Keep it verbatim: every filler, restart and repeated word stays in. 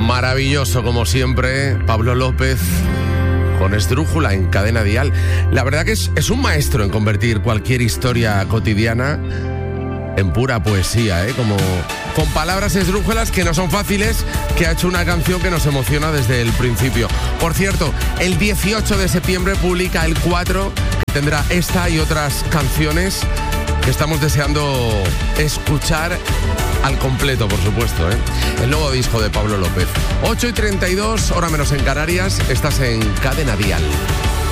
Maravilloso, como siempre, Pablo López con Esdrújula en Cadena Dial. La verdad que es, es un maestro en convertir cualquier historia cotidiana en pura poesía, ¿eh? Como con palabras esdrújulas que no son fáciles, que ha hecho una canción que nos emociona desde el principio. Por cierto, el dieciocho de septiembre publica El cuatro, que tendrá esta y otras canciones que estamos deseando escuchar al completo, por supuesto, ¿eh? El nuevo disco de Pablo López. ocho y treinta y dos, hora menos en Canarias, estás en Cadena Dial.